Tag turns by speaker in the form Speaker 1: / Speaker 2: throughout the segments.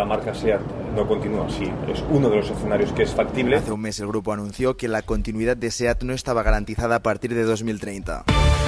Speaker 1: la marca SEAT no continúa. Sí, es uno de los escenarios que es factible.
Speaker 2: Hace un mes el grupo anunció que la continuidad de SEAT no estaba garantizada a partir de 2030.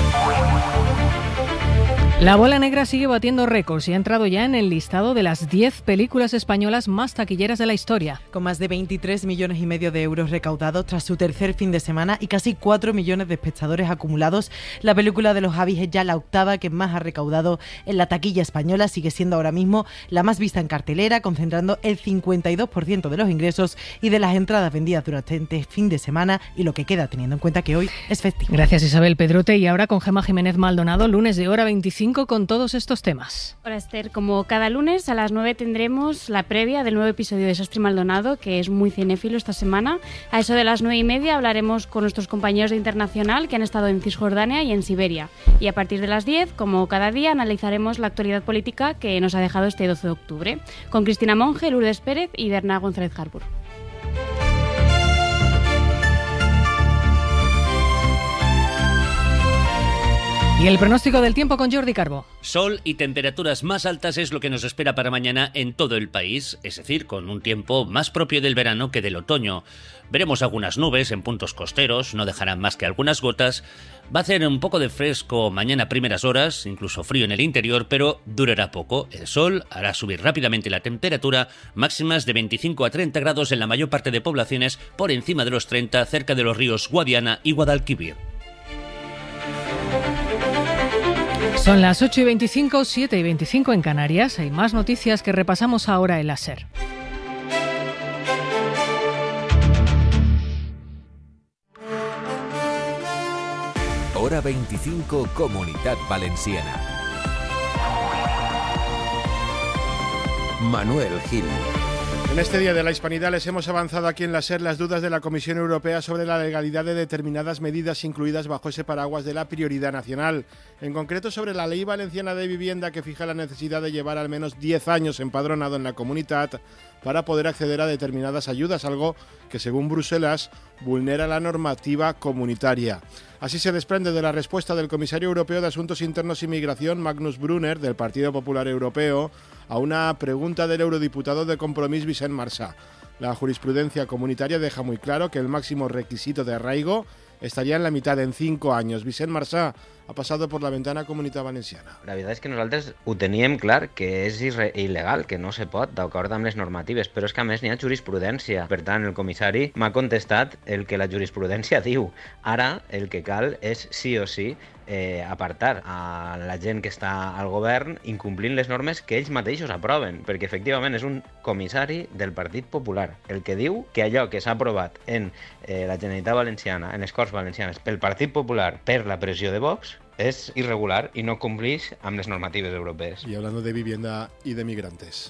Speaker 3: La Bola Negra sigue batiendo récords y ha entrado ya en el listado de las 10 películas españolas más taquilleras de la historia.
Speaker 4: Con más de 23,5 millones de euros recaudados tras su tercer fin de semana y casi 4 millones de espectadores acumulados, la película de los Javis es ya la octava que más ha recaudado en la taquilla española. Sigue siendo ahora mismo la más vista en cartelera, concentrando el 52% de los ingresos y de las entradas vendidas durante este fin de semana, y lo que queda teniendo en cuenta que hoy es festivo.
Speaker 3: Gracias, Isabel Pedrote. Y ahora con Gemma Jiménez Maldonado, lunes de hora 25 con todos estos temas.
Speaker 5: Hola Esther, como cada lunes a las 9 tendremos la previa del nuevo episodio de Sastre Maldonado, que es muy cinéfilo esta semana. A eso de las 9:30 hablaremos con nuestros compañeros de Internacional que han estado en Cisjordania y en Siberia. Y a partir de las 10, como cada día, analizaremos la actualidad política que nos ha dejado este 12 de octubre, con Cristina Monge, Lourdes Pérez y Berna González Harbour.
Speaker 3: Y el pronóstico del tiempo con Jordi Carbo.
Speaker 6: Sol y temperaturas más altas es lo que nos espera para mañana en todo el país, es decir, con un tiempo más propio del verano que del otoño. Veremos algunas nubes en puntos costeros, no dejarán más que algunas gotas. Va a hacer un poco de fresco mañana a primeras horas, incluso frío en el interior, pero durará poco. El sol hará subir rápidamente la temperatura, máximas de 25 a 30 grados en la mayor parte de poblaciones, por encima de los 30 cerca de los ríos Guadiana y Guadalquivir.
Speaker 3: Son las 8:25, 7:25 en Canarias. Hay más noticias que repasamos ahora en la SER.
Speaker 7: Hora 25, Comunitat Valenciana. Manuel Gil.
Speaker 8: En este Día de la Hispanidad les hemos avanzado aquí en la SER las dudas de la Comisión Europea sobre la legalidad de determinadas medidas incluidas bajo ese paraguas de la prioridad nacional. En concreto sobre la Ley Valenciana de Vivienda, que fija la necesidad de llevar al menos 10 años empadronado en la comunitat para poder acceder a determinadas ayudas, algo que según Bruselas vulnera la normativa comunitaria. Así se desprende de la respuesta del comisario europeo de Asuntos Internos y Migración, Magnus Brunner, del Partido Popular Europeo, a una pregunta del eurodiputado de Compromís, Vicent Marsà. La jurisprudencia comunitaria deja muy claro que el máximo requisito de arraigo estaría en la mitad, en 5 años. Vicent Marsà ha passat per la ventana Comunitat Valenciana.
Speaker 9: La veritat és que nosaltres ho teníem clar, que és il·legal, que no se pot, d'acord amb les normatives, però és que a més n'hi ha jurisprudència. Per tant, el comissari m'ha contestat el que la jurisprudència diu. Ara el que cal és sí o sí apartar a la gent que està al govern incomplint les normes que ells mateixos aproven, perquè efectivament és un comissari del Partit Popular el que diu que allò que s'ha aprovat en la Generalitat Valenciana, en les Corts Valencianes, pel Partit Popular per la pressió de Vox, és irregular i no complix amb les normatives europees.
Speaker 8: Y hablando de vivienda y de migrantes.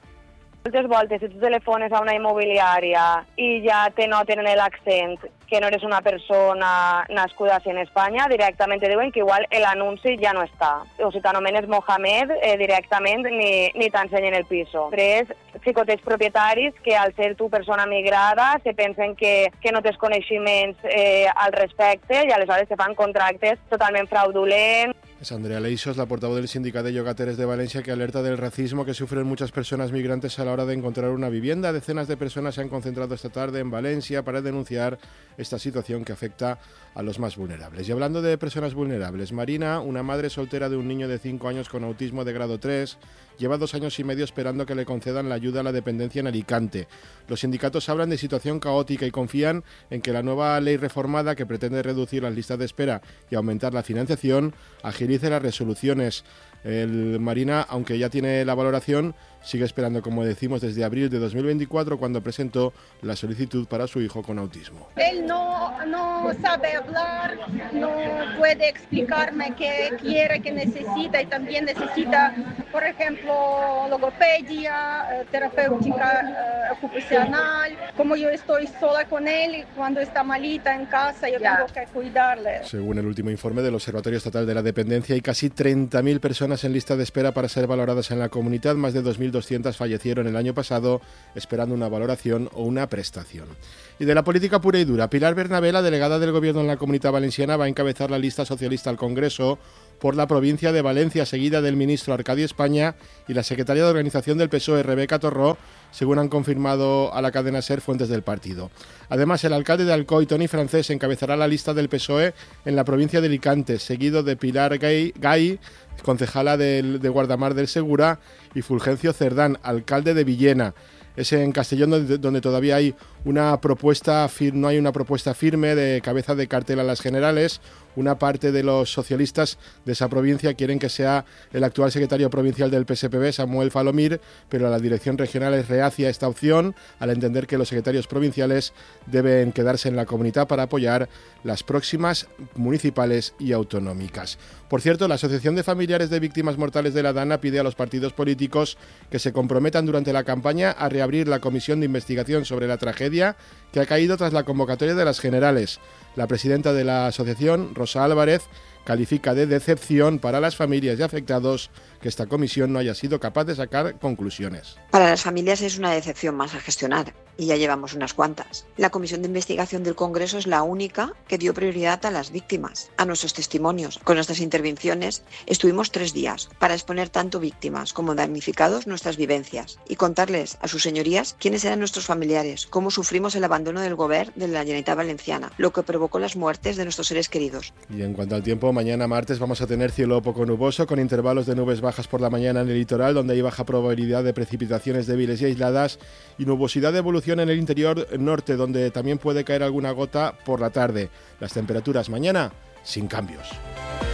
Speaker 10: Moltes voltes, si tu telefones a una immobiliària i ja te noten en l'accent que no eres una persona nascuda en Espanya, directament te diuen que igual l'anunci ja no està. O si t'anomenes Mohamed, directament ni t'ensenyen el piso. Tres xicotets propietaris que al ser tu persona migrada se pensen que no tens coneixements al respecte i aleshores te fan contractes totalment fraudulents.
Speaker 8: Es Andrea Leixos, la portavoz del Sindicato de Llogateres de Valencia, que alerta del racismo que sufren muchas personas migrantes a la hora de encontrar una vivienda. Decenas de personas se han concentrado esta tarde en Valencia para denunciar esta situación que afecta a los más vulnerables. Y hablando de personas vulnerables, Marina, una madre soltera de un niño de 5 años con autismo de grado 3, lleva 2 años y medio esperando que le concedan la ayuda a la dependencia en Alicante. Los sindicatos hablan de situación caótica y confían en que la nueva ley reformada, que pretende reducir las listas de espera y aumentar la financiación, agilice las resoluciones. El Marina, aunque ya tiene la valoración, sigue esperando, como decimos, desde abril de 2024, cuando presentó la solicitud para su hijo con autismo.
Speaker 11: Él no sabe hablar, no puede explicarme qué quiere, qué necesita, y también necesita, por ejemplo, logopedia, terapéutica ocupacional. Como yo estoy sola con él, cuando está malita en casa, yo tengo que cuidarle.
Speaker 8: Según el último informe del Observatorio Estatal de la Dependencia, hay casi 30.000 personas en lista de espera para ser valoradas en la comunidad. Más de 2.200 fallecieron el año pasado esperando una valoración o una prestación. Y de la política pura y dura, Pilar Bernabé, la delegada del Gobierno en la Comunidad Valenciana, va a encabezar la lista socialista al Congreso por la provincia de Valencia, seguida del ministro Arcadi España y la secretaria de organización del PSOE, Rebeca Torró, según han confirmado a la cadena SER fuentes del partido. Además, el alcalde de Alcoy, Toni Francés, encabezará la lista del PSOE en la provincia de Alicante, seguido de Pilar Gay, concejala de Guardamar del Segura, y Fulgencio Cerdán, alcalde de Villena. Es en Castellón donde todavía hay una propuesta, no hay una propuesta firme de cabeza de cartel a las generales. Una parte de los socialistas de esa provincia quieren que sea el actual secretario provincial del PSPB, Samuel Falomir, pero la dirección regional es reacia a esta opción, al entender que los secretarios provinciales deben quedarse en la comunidad para apoyar las próximas municipales y autonómicas. Por cierto, la Asociación de Familiares de Víctimas Mortales de la Dana pide a los partidos políticos que se comprometan durante la campaña a reabrir la comisión de investigación sobre la tragedia que ha caído tras la convocatoria de las generales. La presidenta de la asociación, Rosa Álvarez, califica de decepción para las familias y afectados que esta comisión no haya sido capaz de sacar conclusiones.
Speaker 12: Para las familias es una decepción más a gestionar, y ya llevamos unas cuantas. La comisión de investigación del Congreso es la única que dio prioridad a las víctimas, a nuestros testimonios. Con nuestras intervenciones estuvimos 3 días para exponer tanto víctimas como damnificados nuestras vivencias y contarles a sus señorías quiénes eran nuestros familiares, cómo sufrimos el abandono del Govern de la Generalitat Valenciana, lo que provocó las muertes de nuestros seres queridos.
Speaker 8: Y en cuanto al tiempo, mañana martes vamos a tener cielo poco nuboso con intervalos de nubes bajas por la mañana en el litoral, donde hay baja probabilidad de precipitaciones débiles y aisladas, y nubosidad de evolución en el interior norte, donde también puede caer alguna gota por la tarde. Las temperaturas mañana sin cambios.